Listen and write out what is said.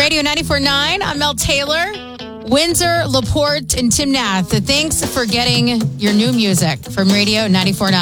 Radio 94.9. I'm Mel Taylor. Windsor, LaPorte, and Tim Nath. Thanks for getting your new music from Radio 94.9.